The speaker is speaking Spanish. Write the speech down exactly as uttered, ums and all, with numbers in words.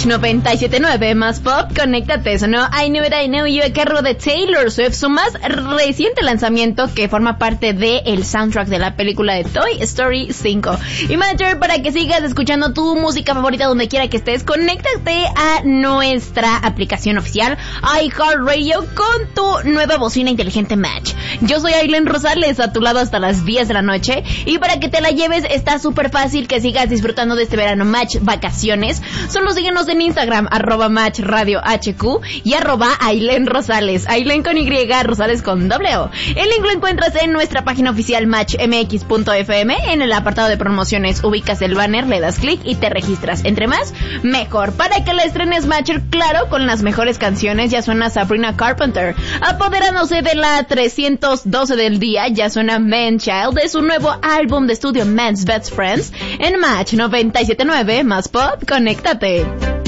Match noventa y siete punto nueve más pop, conéctate, sonó I Knew It, I Know You a cargo de Taylor Swift, su más reciente lanzamiento que forma parte del soundtrack de la película de Toy Story cinco. Y Matcher, para que sigas escuchando tu música favorita donde quiera que estés, conéctate a nuestra aplicación oficial iHeartRadio con tu nueva bocina inteligente Match. Yo soy Aileen Rosales, a tu lado hasta las diez de la noche, y para que te la lleves está súper fácil que sigas disfrutando de este verano Match Vacaciones. Solo síguenos en Instagram, arroba Match Radio H Q y arroba Aileen Rosales, Aileen con Y, Rosales con doble O. El link lo encuentras en nuestra página oficial match m x punto f m. En el apartado de promociones ubicas el banner, le das clic y te registras. Entre más, mejor. Para que la estrenes Matcher, claro, con las mejores canciones. Ya suena Sabrina Carpenter, apoderándose de la trescientos doce del día. Ya suena Man Child de su nuevo álbum de estudio Man's Best Friends en Match noventa y siete punto nueve más pop, conéctate.